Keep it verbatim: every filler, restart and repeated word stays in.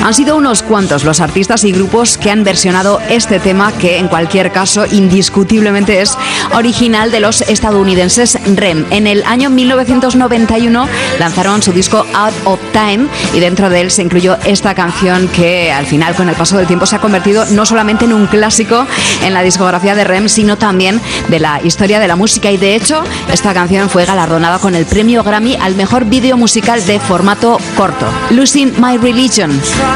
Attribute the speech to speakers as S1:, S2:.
S1: Han sido unos cuantos los artistas y grupos que han versionado este tema, que en cualquier caso indiscutiblemente es original de los estadounidenses R E M. En el año mil novecientos noventa y uno lanzaron su disco Out of Time y dentro de él se incluyó esta canción que al final, con el paso del tiempo, se ha convertido no solamente en un clásico en la discografía de R E M, sino también de la historia de la música. Y de hecho, esta canción fue galardonada con el premio Grammy al mejor vídeo musical de formato corto, Losing My Religion.